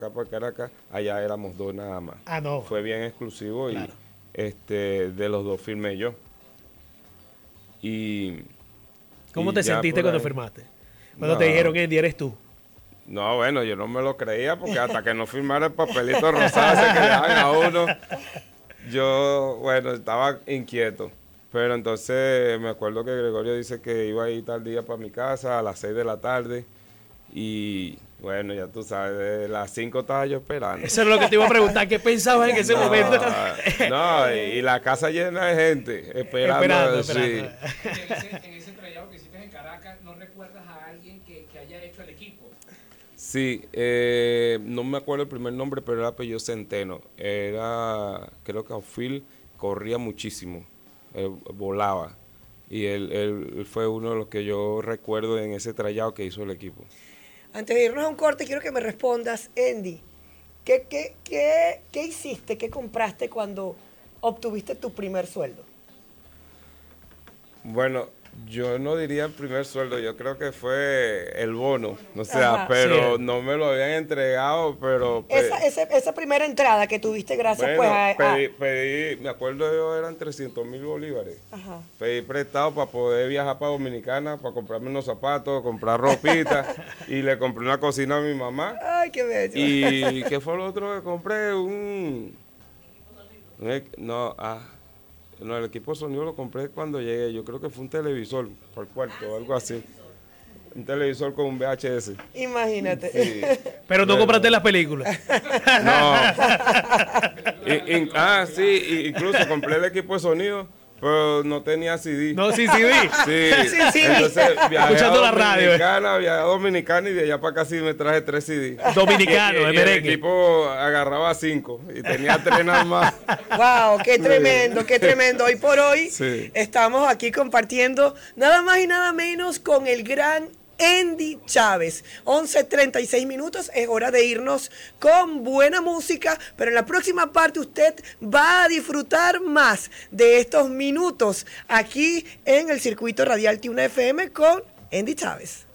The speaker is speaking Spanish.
acá para Caracas, allá éramos 2 nada más. Ah, no. Fue bien exclusivo Claro. y de los 2 firmé yo. Y ¿Cómo y te ya sentiste por cuando ahí- firmaste? Cuando No. te dijeron que eres tú. No, bueno, yo no me lo creía porque hasta que no firmara el papelito rosado ese que le dan a uno, yo, bueno, estaba inquieto. Pero entonces me acuerdo que Gregorio dice que iba a ir tal día para mi casa a las 6 de la tarde. Y bueno, ya tú sabes, de las 5 estaba yo esperando. Eso es lo que te iba a preguntar. ¿Qué pensabas en ese momento? No, y la casa llena de gente Esperando. sí. En ese trayado que hiciste en Caracas, ¿no recuerdas a alguien que haya hecho el equipo? Sí, no me acuerdo el primer nombre, pero era apellido Centeno. Creo que Aufil corría muchísimo, volaba. Y él fue uno de los que yo recuerdo en ese trayado que hizo el equipo. Antes de irnos a un corte, quiero que me respondas, Andy, ¿qué hiciste, qué compraste cuando obtuviste tu primer sueldo? Bueno, yo no diría el primer sueldo, yo creo que fue el bono, o sea, Ajá. pero Sí. no me lo habían entregado, pero... Esa primera entrada que tuviste gracias bueno, pues pedí, me acuerdo yo, eran 300,000 bolívares. Ajá. Pedí prestado para poder viajar para Dominicana, para comprarme unos zapatos, comprar ropita, y le compré una cocina a mi mamá. Ay, qué bello. ¿Y qué fue lo otro que compré? No, el equipo de sonido lo compré cuando llegué. Yo creo que fue un televisor por cuarto o algo así. Un televisor con un VHS. Imagínate. Sí. Pero no compraste las películas. No. Sí, incluso compré el equipo de sonido, pero no tenía CD. No, sí, sí, vi. Sí, Sí, sí. entonces viajé Escuchando la radio. viajé a Dominicana y de allá para acá sí me traje 3 CD. Dominicano, de Y el merengue. equipo agarraba 5 y tenía 3 nada más. Wow, qué tremendo, qué tremendo. Hoy por hoy Sí. estamos aquí compartiendo nada más y nada menos con el gran Andy Chávez. 11:36 minutos, es hora de irnos con buena música, pero en la próxima parte usted va a disfrutar más de estos minutos aquí en el circuito radial T1 FM con Andy Chávez.